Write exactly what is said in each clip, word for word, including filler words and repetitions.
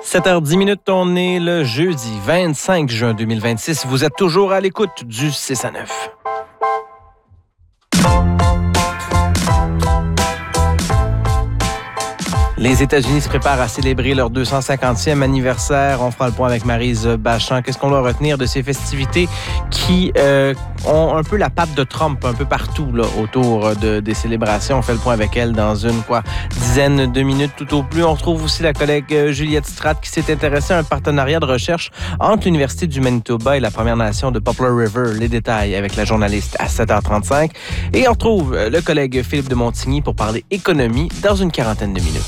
sept heures dix minutes, on est le jeudi vingt-cinq juin deux mille vingt-six. Vous êtes toujours à l'écoute du six à neuf. Les États-Unis se préparent à célébrer leur deux cent cinquantième anniversaire. On fera le point avec Maryse Bachand. Qu'est-ce qu'on doit retenir de ces festivités qui euh, ont un peu la patte de Trump un peu partout là, autour de, des célébrations? On fait le point avec elle dans une quoi, dizaine de minutes tout au plus. On retrouve aussi la collègue Juliette Stratt qui s'est intéressée à un partenariat de recherche entre l'Université du Manitoba et la Première Nation de Poplar River. Les détails avec la journaliste à sept heures trente-cinq. Et on retrouve le collègue Philippe de Montigny pour parler économie dans une quarantaine de minutes.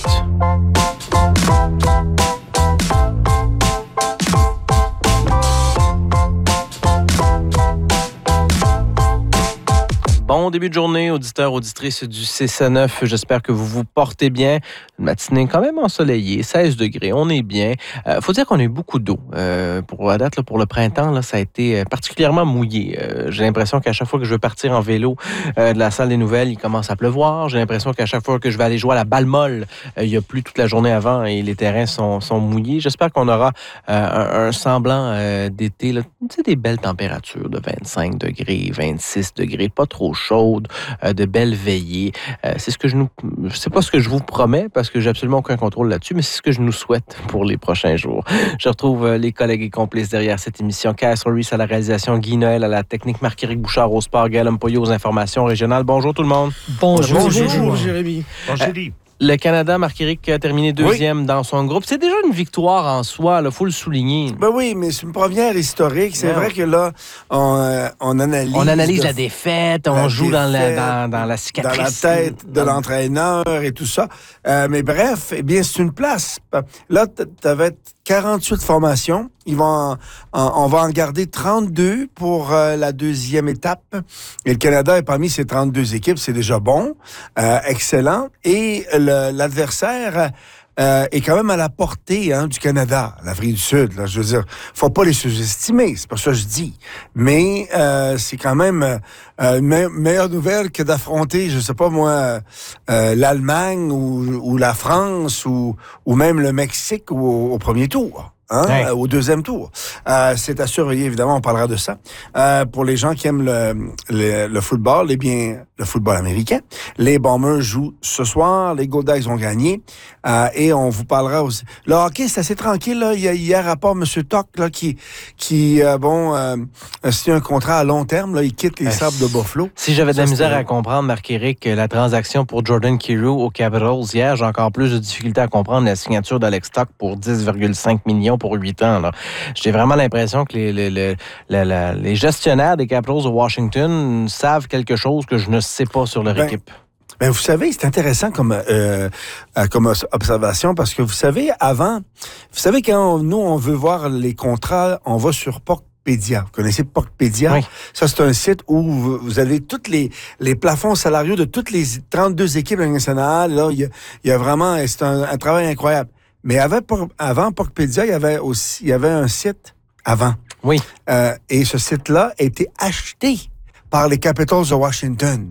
Bon début de journée, auditeurs, auditrices du six à neuf. J'espère que vous vous portez bien. Une matinée quand même ensoleillée, seize degrés, on est bien. Il euh, faut dire qu'on a eu beaucoup d'eau. Euh, pour la date, là, pour le printemps, là, ça a été particulièrement mouillé. Euh, j'ai l'impression qu'à chaque fois que je veux partir en vélo euh, de la salle des nouvelles, il commence à pleuvoir. J'ai l'impression qu'à chaque fois que je vais aller jouer à la balle molle, euh, il y a plu toute la journée avant et les terrains sont, sont mouillés. J'espère qu'on aura euh, un, un semblant euh, d'été. Là. Tu sais, des belles températures de vingt-cinq degrés, vingt-six degrés, pas trop chaude, euh, de belles veillées. Euh, c'est ce que je nous, c'est pas ce que je vous promets parce que j'ai absolument aucun contrôle là-dessus, mais c'est ce que je nous souhaite pour les prochains jours. Je retrouve euh, les collègues et complices derrière cette émission. Cass Reese à la réalisation, Guy Noël à la technique, Marc-Éric Bouchard au sport, Gaël Mpoyo aux informations régionales. Bonjour tout le monde. Bonjour, Bonjour, Bonjour Jérémy. Bonjour. Euh, Le Canada, Marc-Éric, a terminé deuxième oui. dans son groupe. C'est déjà une victoire en soi, il faut le souligner. Ben oui, mais c'est une première historique. C'est ouais. vrai que là, on, euh, on analyse... On analyse de... la défaite, on joue défaite, dans, la, dans, dans la cicatrice. Dans la tête de dans... l'entraîneur et tout ça. Euh, mais bref, eh bien, c'est une place. Là, tu avais quarante-huit formations. Ils vont en, en, on va en garder trente-deux pour euh, la deuxième étape. Et le Canada est parmi ces trente-deux équipes. C'est déjà bon, euh, excellent. Et le, l'adversaire euh, est quand même à la portée hein, du Canada, l'Afrique du Sud. Là, je veux dire, faut pas les sous-estimer, c'est pas ça que je dis. Mais euh, c'est quand même euh, une me- meilleure nouvelle que d'affronter, je sais pas moi, euh, l'Allemagne ou, ou la France ou, ou même le Mexique au, au premier tour. Hein, ouais. Au deuxième tour. Euh, c'est à surveiller, évidemment, on parlera de ça. Euh, pour les gens qui aiment le, le, le football, eh bien, le football américain, les Bombers jouent ce soir, les Golden ont gagné, euh, et on vous parlera aussi. Le hockey, c'est assez tranquille, là. Il y a hier à part M. Toc, là, qui, qui euh, bon, euh, c'est un contrat à long terme, là, il quitte les euh, Sabres de Buffalo. Si j'avais de ça, la misère c'était... à comprendre, Marc-Éric, la transaction pour Jordan Kyrou au Capitals hier, j'ai encore plus de difficulté à comprendre la signature d'Alex Stock pour dix virgule cinq millions pour huit ans. Là. J'ai vraiment l'impression que les, les, les, les, les gestionnaires des Capitals de Washington savent quelque chose que je ne sais pas sur leur ben, équipe. Ben vous savez, c'est intéressant comme, euh, comme observation parce que vous savez, avant, vous savez, quand on, nous, on veut voir les contrats, on va sur Porkpedia. Vous connaissez Porkpedia? Oui. Ça, c'est un site où vous avez tous les, les plafonds salariaux de toutes les trente-deux équipes nationales. Là, il y a, il y a vraiment, c'est un, un travail incroyable. Mais avant, avant Porkpedia, il y avait aussi il y avait un site avant. Oui. Euh, et ce site-là a été acheté par les Capitals de Washington.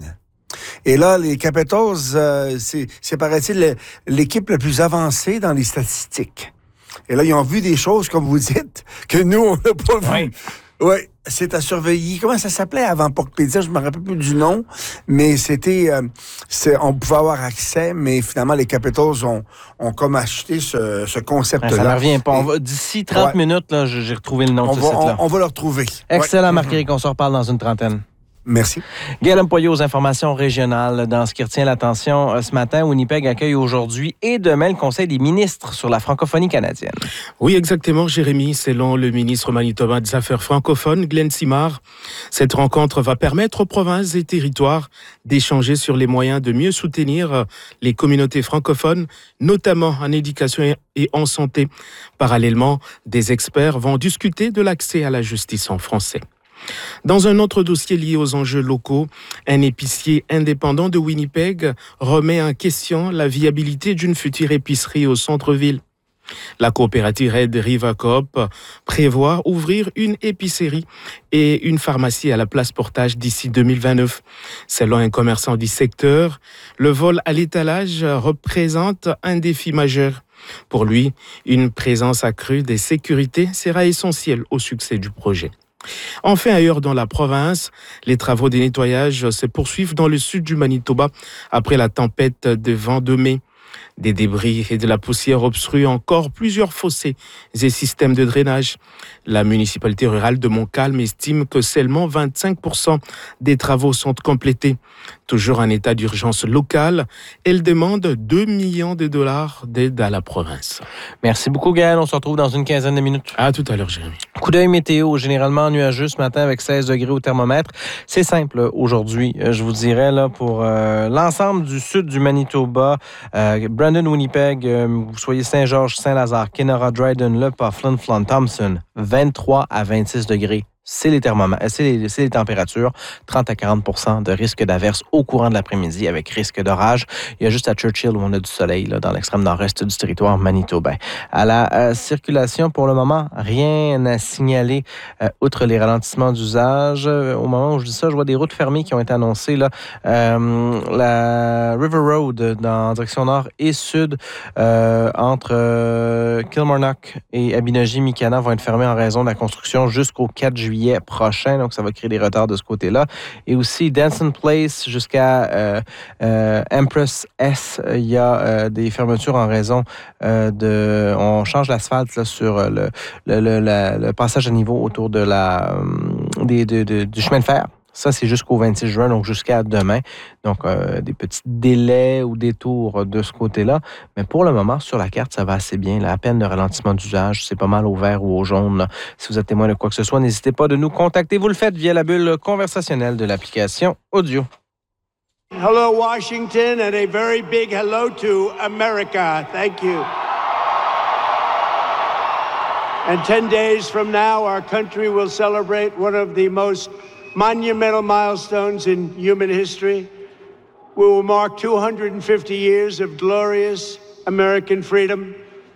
Et là, les Capitals, euh, c'est, c'est paraît-il l'équipe la plus avancée dans les statistiques. Et là, ils ont vu des choses, comme vous dites, que nous, on n'a pas vu. Oui. Oui, c'est à surveiller. Comment ça s'appelait avant Porkpedia? Je me rappelle plus du nom, mais c'était, euh, c'est, on pouvait avoir accès, mais finalement les Capitals ont, ont comme acheté ce, ce concept-là. Ouais, ça ne revient pas. On va, d'ici trente ouais. minutes, là, j'ai retrouvé le nom on de va, ce site-là. On, on va le retrouver. Excellent, ouais. Marc-Éric. On se reparle dans une trentaine. Merci. Gaël Mpoyo aux informations régionales. Dans ce qui retient l'attention ce matin, Winnipeg accueille aujourd'hui et demain le Conseil des ministres sur la francophonie canadienne. Oui, exactement, Jérémy. Selon le ministre manitobain des Affaires francophones, Glenn Simard, cette rencontre va permettre aux provinces et territoires d'échanger sur les moyens de mieux soutenir les communautés francophones, notamment en éducation et en santé. Parallèlement, des experts vont discuter de l'accès à la justice en français. Dans un autre dossier lié aux enjeux locaux, un épicier indépendant de Winnipeg remet en question la viabilité d'une future épicerie au centre-ville. La coopérative Red River Coop prévoit ouvrir une épicerie et une pharmacie à la place Portage d'ici deux mille vingt-neuf. Selon un commerçant du secteur, le vol à l'étalage représente un défi majeur. Pour lui, une présence accrue des sécurités sera essentielle au succès du projet. Enfin, ailleurs dans la province, les travaux de nettoyage se poursuivent dans le sud du Manitoba après la tempête de vent de mai. Des débris et de la poussière obstruent encore plusieurs fossés et systèmes de drainage. La municipalité rurale de Montcalm estime que seulement vingt-cinq pour cent des travaux sont complétés. Toujours en état d'urgence locale, elle demande deux millions de dollars d'aide à la province. Merci beaucoup, Gaël. On se retrouve dans une quinzaine de minutes. À tout à l'heure, Jérémy. Coup d'œil météo, généralement nuageux ce matin avec seize degrés au thermomètre. C'est simple aujourd'hui, je vous dirais, là, pour euh, l'ensemble du sud du Manitoba, euh, Brandon, Winnipeg, euh, vous soyez Saint-Georges, Saint-Lazare, Kenora, Dryden, Le Pas, Flin Flon, Thompson, vingt-trois à vingt-six degrés. C'est les thermomètres, c'est les, c'est les températures, trente à quarante pour cent de risque d'averse au courant de l'après-midi avec risque d'orage. Il y a juste à Churchill où on a du soleil, là, dans l'extrême nord-est du territoire manitobain. À la euh, circulation, pour le moment, rien à signaler euh, outre les ralentissements d'usage. Au moment où je dis ça, je vois des routes fermées qui ont été annoncées. Là. Euh, la River Road dans direction nord et sud euh, entre euh, Kilmarnock et Abinogi-Mikana vont être fermées en raison de la construction jusqu'au quatre juillet prochain, donc ça va créer des retards de ce côté-là. Et aussi, Danson Place jusqu'à euh, euh, Empress S, il y a euh, des fermetures en raison euh, de... On change l'asphalte là, sur le, le, le, le, le passage à niveau autour de la, des, de, de, du chemin de fer. Ça, c'est jusqu'au vingt-six juin, donc jusqu'à demain. Donc, euh, des petits délais ou détours de ce côté-là. Mais pour le moment, sur la carte, ça va assez bien. Là, à peine de ralentissement d'usage, c'est pas mal au vert ou au jaune. Là. Si vous êtes témoin de quoi que ce soit, n'hésitez pas de nous contacter. Vous le faites via la bulle conversationnelle de l'application audio. Hello, Washington, and a very big hello to America. Thank you. And ten days from now, our country will celebrate one of the most monumental milestones in human history. We will mark two hundred fifty years of glorious American freedom.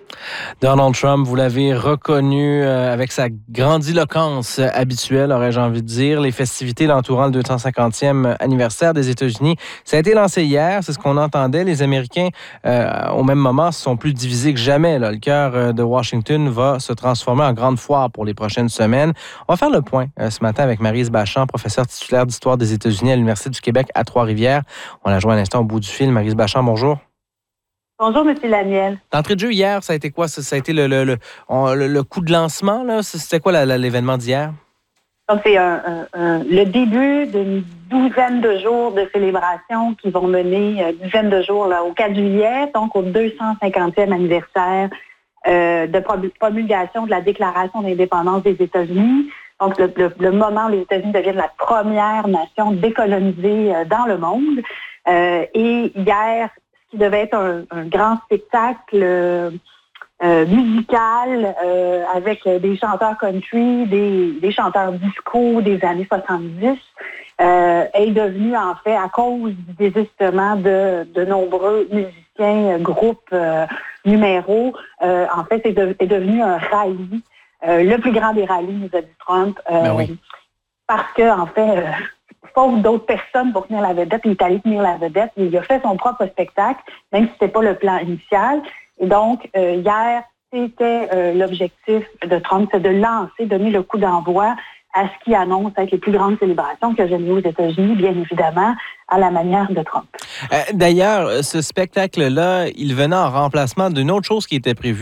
Donald Trump, vous l'avez reconnu euh, avec sa grandiloquence habituelle, aurais-je envie de dire. Les festivités l'entourant le deux cent cinquantième anniversaire des États-Unis, ça a été lancé hier, c'est ce qu'on entendait. Les Américains, euh, au même moment, sont plus divisés que jamais. Là. Le cœur de Washington va se transformer en grande foire pour les prochaines semaines. On va faire le point euh, ce matin avec Maryse Bachand, professeure titulaire d'histoire des États-Unis à l'Université du Québec à Trois-Rivières. On la joint un instant au bout du fil. Maryse Bachand, bonjour. Bonjour, M. Laniel. L'entrée de jeu hier, ça a été quoi? Ça, ça a été le, le, le, on, le, le coup de lancement, là? C'était quoi la, la, l'événement d'hier? Donc, c'est un, un, un, le début d'une douzaine de jours de célébrations qui vont mener, une douzaine de jours là, au quatre juillet, donc au deux cent cinquantième anniversaire euh, de promulgation de la Déclaration d'indépendance des États-Unis. Donc, le, le, le moment où les États-Unis deviennent la première nation décolonisée euh, dans le monde. Euh, et hier, qui devait être un, un grand spectacle euh, euh, musical euh, avec des chanteurs country, des, des chanteurs disco des années soixante-dix, euh, est devenu en fait, à cause du désistement de, de nombreux musiciens, groupes, euh, numéros, euh, en fait, c'est, de, est devenu un rallye, euh, le plus grand des rallyes, nous a dit Trump, euh, ben oui. Parce que en fait... Euh, faute d'autres personnes pour tenir la vedette, il est allé tenir la vedette, il a fait son propre spectacle, même si c'était pas le plan initial. Et donc, euh, hier, c'était euh, l'objectif de Trump, c'est de lancer, donner le coup d'envoi à ce qui annonce être les plus grandes célébrations que j'ai vues aux États-Unis, bien évidemment, à la manière de Trump. Euh, d'ailleurs, ce spectacle-là, il venait en remplacement d'une autre chose qui était prévue.